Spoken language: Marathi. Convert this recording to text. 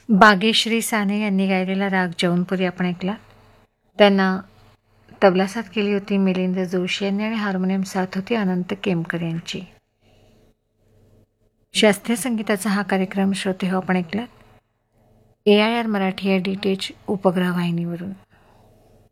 बागेश्री साने यांनी गायलेला राग जौनपुरी आपण ऐकला. त्यांना तबला साथ केली होती मिलिंद जोशी यांनी आणि हार्मोनियम साथ होती अनंत केमकर यांची. शास्त्रीय संगीताचा हा कार्यक्रम श्रोते हो आपण ऐकला AIR मराठी या DTH उपग्रह वाहिनीवरून.